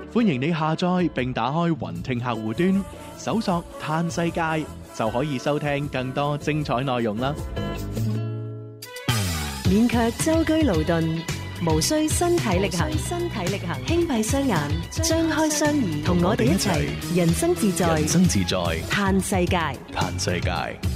歡迎你下載並打開雲聽客戶端，搜索嘆世界就可以收聽更多精彩內容啦。 免卻舟車勞頓，無需身體力行，輕閉雙眼，張開雙耳，同我哋一齊人生自在，嘆世界。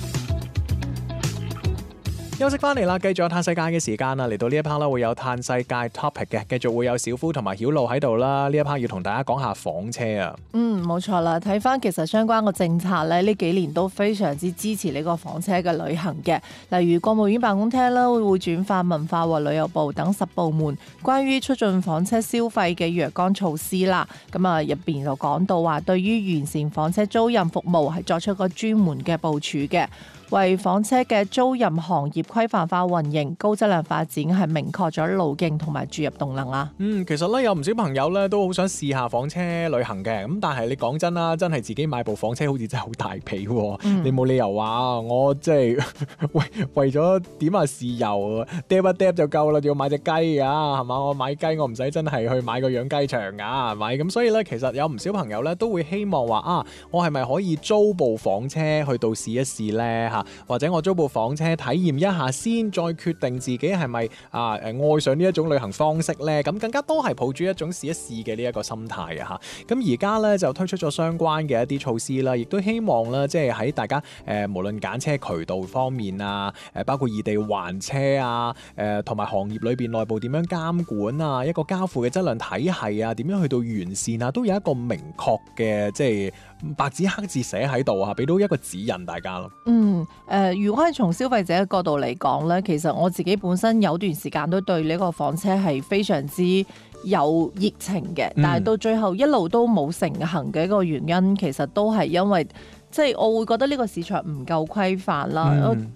休息翻嚟啦，繼續有嘆世界嘅時間啦。嚟到呢一 part 啦，會有嘆世界 topic 嘅，繼續會有小夫同埋曉露喺度啦。呢一 part 要同大家講下房車啊。 冇錯啦。睇翻其實相關嘅政策咧，呢幾年都非常之支持呢個房車嘅旅行嘅。例如國務院辦公廳啦，會轉發文化和旅遊部等10部門關於促進房車消費嘅若干措施啦。咁啊，入邊就講到話，對於完善房車租賃服務係作出個專門嘅部署嘅。為房車嘅租賃行業規範化運營、高質量發展係明確咗路徑同埋注入動能啊！ 其實咧有唔少朋友咧都好想試下房車旅行嘅，咁但係你講真啦，真係自己買部房車好似真係好大皮喎，你冇理由話我即係為咗點下豉油嗒一嗒就夠啦，要買隻雞㗎係嘛？我買雞我唔使真係去買個養雞場㗎係咪？咁所以咧其實有唔少朋友咧都會希望話我係咪可以租部房車去到試一試咧嚇？或者我租部房車體驗一下先，再決定自己係咪愛上呢一種旅行方式呢？咁更加多係抱住一種試一試嘅呢一個心態啊！嚇，咁而家呢，就推出咗相關嘅一啲措施啦，亦都希望啦，即係喺大家無論揀車渠道方面啊，包括異地還車啊，同埋行業裏邊內部點樣監管啊，一個交付嘅質量體系啊，點樣去到完善啊，都有一個明確嘅即係白紙黑字寫喺度啊，俾到一個指引大家咯。 如果係從消費者嘅角度嚟講咧，其實我自己本身有段時間都對呢個房車係非常之有熱情嘅，但係到最後一路都冇成行嘅一個原因，其實都係因為即係我會覺得呢個市場唔夠規範啦。